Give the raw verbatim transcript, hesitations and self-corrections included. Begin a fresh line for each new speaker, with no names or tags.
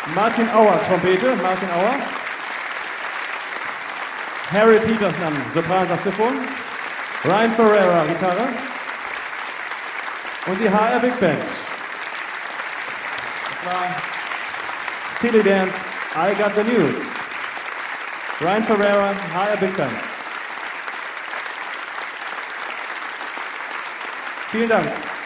Martin Auer, Trompete, Martin Auer. Harry Petersman, Sopran-Saxophon. Ryan Ferreira, Gitarre. Und die H R Big Band. Das war Steely Dan's I Got the News. Ryan Ferreira, H R Big Band. Vielen Dank.